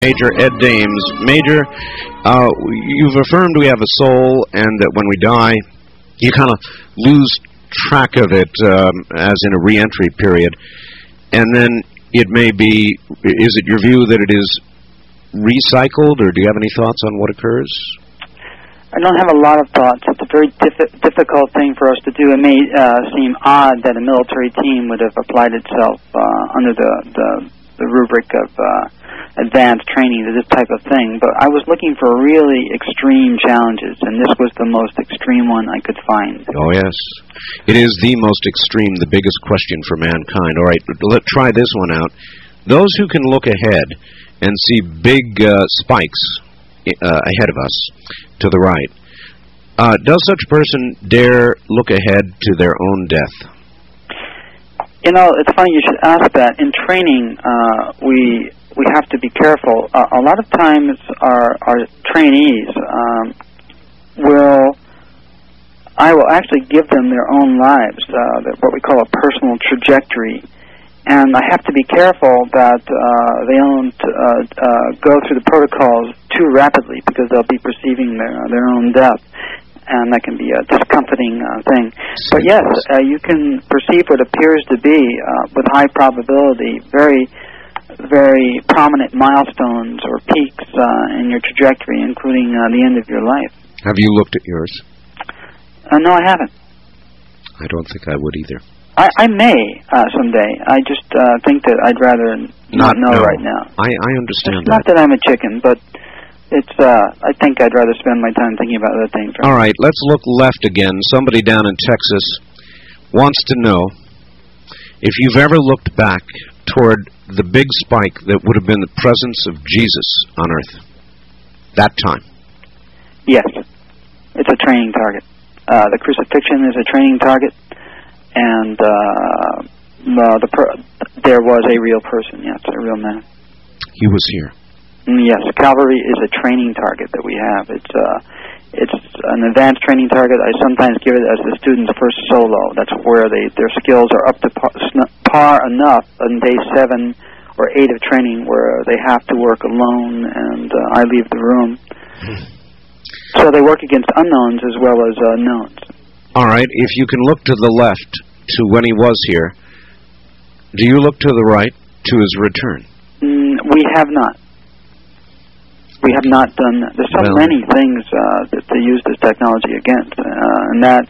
Major Ed Dames. Major, you've affirmed we have a soul and that when we die, you kind of lose track of it as in a re-entry period. And then it may be, is it your view that it is recycled, or do you have any thoughts on what occurs? I don't have a lot of thoughts. It's a very difficult thing for us to do. It may seem odd that a military team would have applied itself under the rubric of advanced training to this type of thing, but I was looking for really extreme challenges, and this was the most extreme one I could find. Oh, yes. It is the most extreme, the biggest question for mankind. All right, let's try this one out. Those who can look ahead and see big spikes ahead of us to the right, does such a person dare look ahead to their own death? You know, it's funny you should ask that. In training, we have to be careful. A lot of times our trainees I will actually give them their own lives, what we call a personal trajectory. And I have to be careful that they don't go through the protocols too rapidly, because they'll be perceiving their own death. And that can be a discomforting thing. But yes, you can perceive what appears to be, with high probability, very, very prominent milestones or peaks in your trajectory, including the end of your life. Have you looked at yours? No, I haven't. I don't think I would either. I may someday. I just think that I'd rather not know right now. I understand that. Not that I'm a chicken, but it's. I think I'd rather spend my time thinking about other things. All right, let's look left again. Somebody down in Texas wants to know if you've ever looked back toward the big spike that would have been the presence of Jesus on Earth. That time. Yes. It's a training target. The crucifixion is a training target, and there was a real person, yes, a real man. He was here. Yes, Calvary is a training target that we have. It's an advanced training target. I sometimes give it as the student's first solo. That's where their skills are up to par enough on day 7 or 8 of training where they have to work alone, and I leave the room. So they work against unknowns as well as knowns. All right, if you can look to the left to when he was here, do you look to the right to his return? We have not. We have not done that. There's so many things that they use this technology against, and that,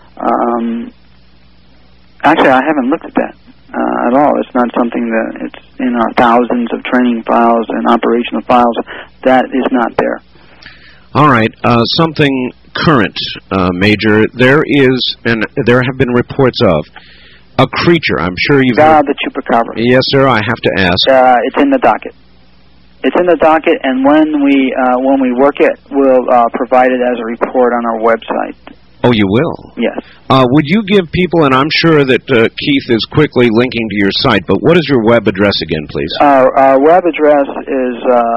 actually I haven't looked at that at all. It's not something that it's in our thousands of training files and operational files. That is not there. All right, something current, Major. There have been reports of a creature. I'm sure you've heard. The chupacabra. Yes, sir. I have to ask. It's in the docket. It's in the docket, and when we work it, we'll provide it as a report on our website. Oh, you will? Yes. Would you give people, and I'm sure that Keith is quickly linking to your site, but what is your web address again, please? Our web address is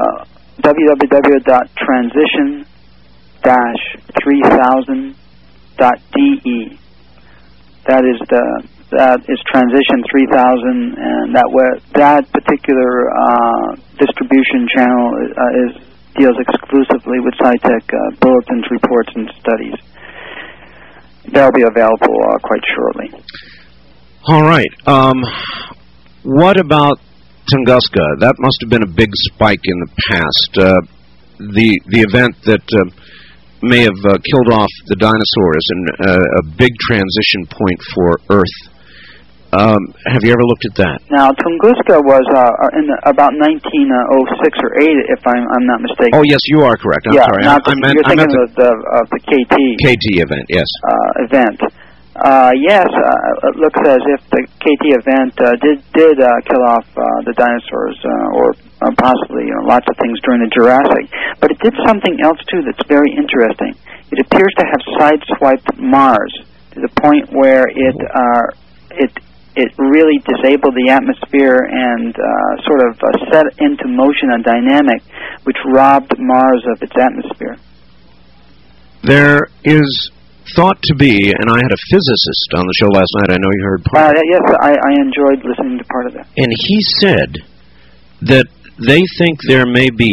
www.transition-3000.de. That is Transition 3000, and that particular distribution channel deals exclusively with SciTech bulletins, reports, and studies. They'll be available quite shortly. All right. What about Tunguska? That must have been a big spike in the past. The event that may have killed off the dinosaurs and a big transition point for Earth. Have you ever looked at that? Now, Tunguska was in about 1906 or 8, if I'm not mistaken. Oh, yes, you are correct. I'm sorry. You're thinking of the KT. KT event, yes. Event. Yes, it looks as if the KT event did kill off the dinosaurs, or possibly lots of things during the Jurassic. But it did something else, too, that's very interesting. It appears to have sideswiped Mars to the point where it really disabled the atmosphere and sort of set into motion a dynamic which robbed Mars of its atmosphere. There is thought to be, and I had a physicist on the show last night, I know you heard part of it. Yes, I enjoyed listening to part of that. And he said that they think there may be